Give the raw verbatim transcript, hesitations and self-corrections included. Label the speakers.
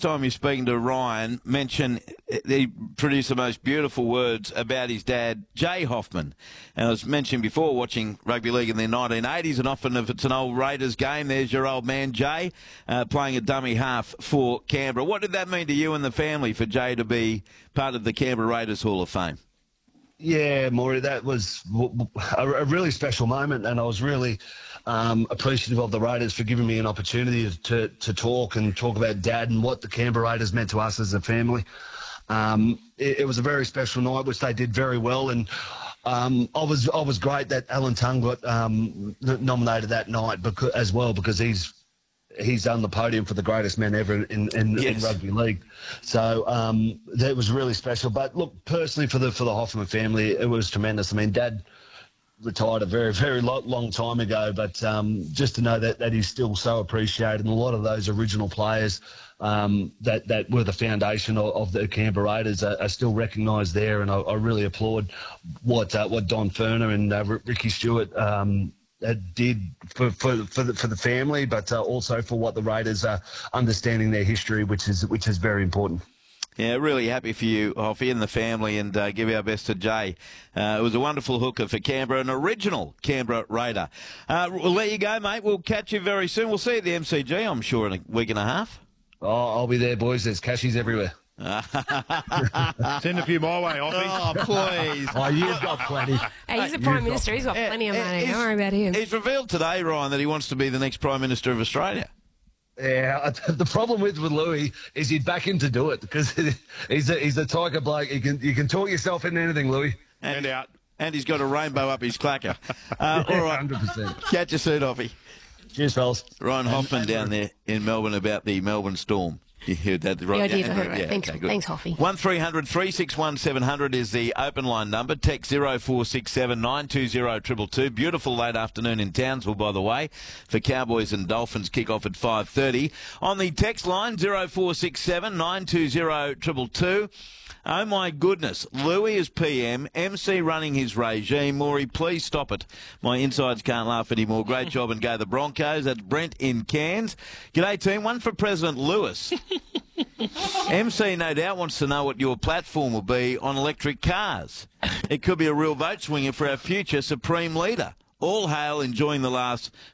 Speaker 1: time you're speaking to Ryan, mention he produced the most beautiful words about his dad, Jay Hoffman. And as mentioned before, watching rugby league in the nineteen eighties, and often if it's an old Raiders game, there's your old man Jay uh, playing a dummy half for Canberra. What did that mean to you and the family for Jay to be part of the Canberra Raiders Hall of Fame?
Speaker 2: Yeah, Maury, that was a, a really special moment, and I was really um, appreciative of the Raiders for giving me an opportunity to to talk and talk about Dad and what the Canberra Raiders meant to us as a family. Um, it, it was a very special night, which they did very well, and um, I was I was great that Alan Tongue got um, nominated that night because, as well because he's. He's on the podium for the greatest men ever in, in,
Speaker 1: yes.
Speaker 2: in rugby league. So um, that was really special. But look, personally for the for the Hoffman family, it was tremendous. I mean, Dad retired a very, very long, long time ago, but um, just to know that, that he's still so appreciated, and a lot of those original players um, that, that were the foundation of, of the Canberra Raiders are, are still recognised there, and I, I really applaud what uh, what Don Ferner and uh, Ricky Stewart um, did for for for the, for the family, but uh, also for what the Raiders are understanding their history, which is which is very important.
Speaker 1: Yeah, really happy for you, Hoffy, and the family, and uh, give our best to Jay. Uh, it was a wonderful hooker for Canberra, an original Canberra Raider. Uh, we'll let you go, mate. We'll catch you very soon. We'll see you at the M C G, I'm sure, in a week and a half.
Speaker 2: Oh, I'll be there, boys. There's cashies everywhere.
Speaker 3: Send a few my way, Offie.
Speaker 1: Oh, please.
Speaker 2: Oh, you've got plenty.
Speaker 4: Hey, he's the Prime Minister. He's got plenty of money. Don't worry about him.
Speaker 1: He's revealed today, Ryan, that he wants to be the next Prime Minister of Australia.
Speaker 2: Yeah, the problem with, with Louis is you'd back him to do it because he's a, he's a tiger bloke. You can you can talk yourself into anything, Louis.
Speaker 1: And, and out. And he's got a rainbow up his clacker. Uh, all right.
Speaker 2: one hundred percent.
Speaker 1: Catch you soon, Hoffy.
Speaker 2: Cheers, fellas.
Speaker 1: Ryan Hoffman down there in Melbourne about the Melbourne Storm. You heard that, right?
Speaker 4: Yeah, I did.
Speaker 1: Yeah,
Speaker 4: I heard it.
Speaker 1: yeah,
Speaker 4: Thanks,
Speaker 1: okay, good.
Speaker 4: thanks, Hoffy.
Speaker 1: one three hundred three six one seven hundred is the open line number. Text zero four six seven nine two zero two two two. Beautiful late afternoon in Townsville, by the way, for Cowboys and Dolphins kick off at five thirty. On the text line, zero four six seven nine two zero two two two. Oh, my goodness. Louis is P M, M C running his regime. Maury, please stop it. My insides can't laugh anymore. Great job and go the Broncos. That's Brent in Cairns. G'day, team. One for President Lewis. M C no doubt wants to know what your platform will be on electric cars. It could be a real vote swinger for our future Supreme Leader. All hail enjoying the last